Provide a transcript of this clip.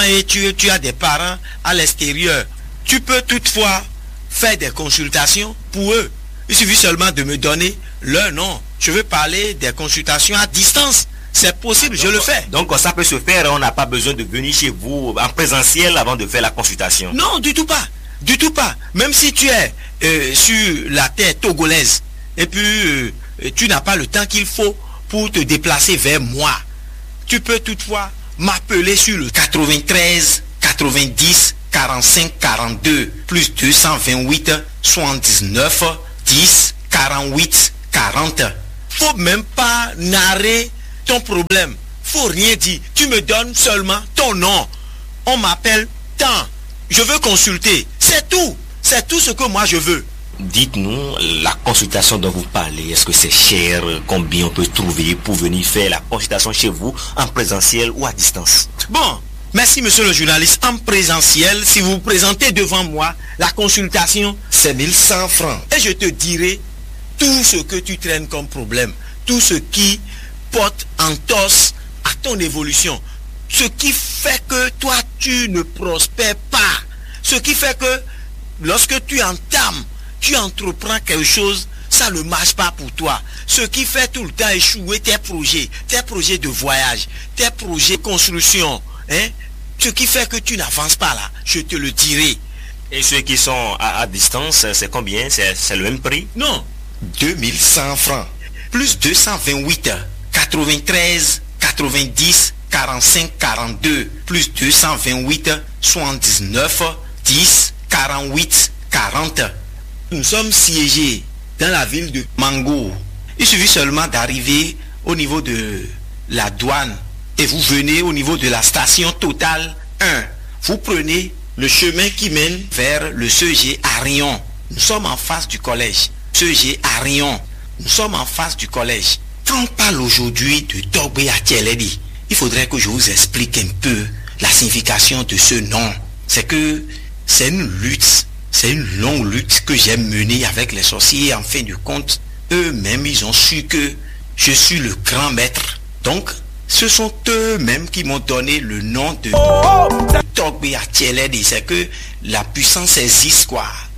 et tu as des parents à l'extérieur, tu peux toutefois faire des consultations pour eux. Il suffit seulement de me donner leur nom. Je veux parler des consultations à distance. C'est possible, je le fais. Donc ça peut se faire, on n'a pas besoin de venir chez vous en présentiel avant de faire la consultation. Non, du tout pas. Du tout pas. Même si tu es sur la terre togolaise et puis tu n'as pas le temps qu'il faut pour te déplacer vers moi, tu peux toutefois m'appeler sur le 93 90 45 42 plus 228 79 10 48 40. Faut même pas narrer ton problème. Faut rien dire. Tu me donnes seulement ton nom. On m'appelle tant. Je veux consulter. C'est tout. C'est tout ce que moi je veux. Dites-nous, la consultation dont vous parlez, est-ce que c'est cher? Combien on peut trouver pour venir faire la consultation chez vous, en présentiel ou à distance? Bon, merci monsieur le journaliste. En présentiel, si vous vous présentez devant moi, la consultation, c'est 1100 francs. Et je te dirai tout ce que tu traînes comme problème. Tout ce qui porte entorse à ton évolution. Ce qui fait que toi, tu ne prospères pas. Ce qui fait que lorsque tu entames, tu entreprends quelque chose, ça ne marche pas pour toi. Ce qui fait tout le temps échouer tes projets de voyage, tes projets de construction, hein? Ce qui fait que tu n'avances pas là, je te le dirai. Et ceux qui sont à distance, c'est combien? C'est le même prix? Non, 2100 francs, plus 228, 93, 90, 45, 42, plus 228, 79, 10, 48, 40. Nous sommes siégés dans la ville de Mango. Il suffit seulement d'arriver au niveau de la douane et vous venez au niveau de la station Total 1. Vous prenez le chemin qui mène vers le CG Arion. Nous sommes en face du collège. CG Arion. Nous sommes en face du collège. Quand on parle aujourd'hui de Togbé Atieledi, il faudrait que je vous explique un peu la signification de ce nom. C'est que c'est une lutte. C'est une longue lutte que j'ai menée avec les sorciers. En fin de compte, eux-mêmes, ils ont su que je suis le grand maître. Donc, ce sont eux-mêmes qui m'ont donné le nom de Togbé Atieledi. C'est que la puissance existe, quoi.